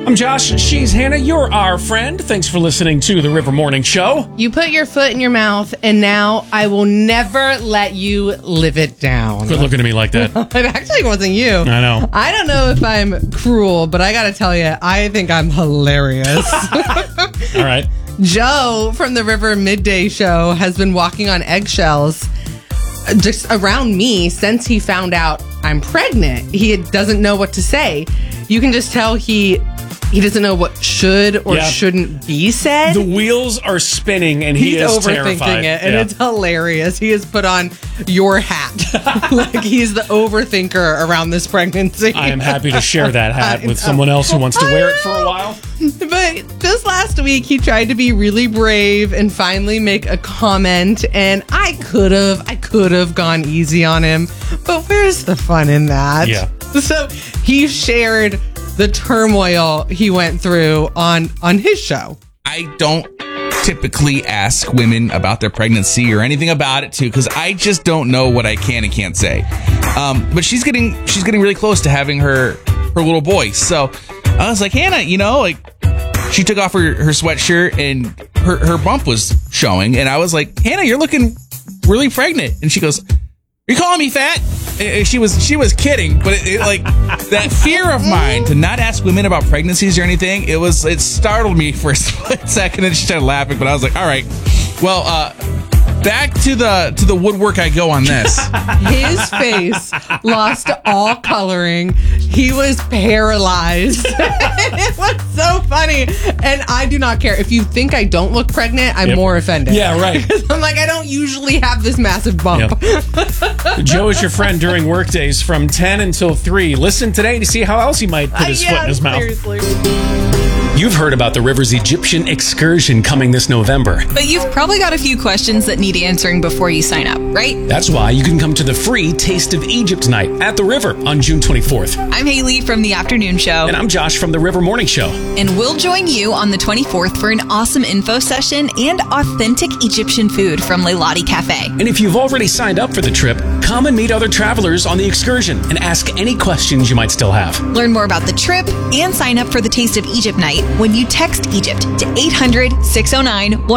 I'm Josh. She's Hannah. You're our friend. Thanks for listening to the River Morning Show. You put your foot in your mouth, and now I will never let you live it down. Quit looking at me like that. It actually wasn't you. I know. I don't know if I'm cruel, but I got to tell you, I think I'm hilarious. All right. Joe from the River Midday Show has been walking on eggshells just around me since he found out I'm pregnant. He doesn't know what to say. You can just tell he doesn't know what should or shouldn't be said. The wheels are spinning and he is overthinking terrified. it, and it's hilarious. He has put on your hat. Like he's the overthinker around this pregnancy. I am happy to share that hat with someone else who wants to wear it for a while. But this last week, he tried to be really brave and finally make a comment, and I could have gone easy on him, but where's the fun in that? Yeah. So he shared the turmoil he went through on his show. I don't typically ask women about their pregnancy or anything about it too, because I just don't know what I can and can't say. But she's getting really close to having her little boy. So I was like, Hannah, she took off her sweatshirt and her bump was showing, and I was like, Hannah, you're looking really pregnant. And she goes, "You're calling me fat?" She was kidding, but that fear of mine to not ask women about pregnancies or anything, it startled me for a split second, and she started laughing. But I was like, all right, well, back to the woodwork I go on this. His face lost all coloring. He was paralyzed. It was so funny. And I do not care. If you think I don't look pregnant, I'm more offended. Yeah, right. I'm like, I don't usually have this massive bump. Yep. Joe is your friend during workdays from 10 until 3. Listen today to see how else he might put his foot in his mouth. Seriously. You've heard about the River's Egyptian excursion coming this November. But you've probably got a few questions that need answering before you sign up, right? That's why you can come to the free Taste of Egypt night at the River on June 24th. I'm Haley from the Afternoon Show. And I'm Josh from the River Morning Show. And we'll join you on the 24th for an awesome info session and authentic Egyptian food from Leilani Cafe. And if you've already signed up for the trip, come and meet other travelers on the excursion and ask any questions you might still have. Learn more about the trip and sign up for the Taste of Egypt night when you text Egypt to 800-609-1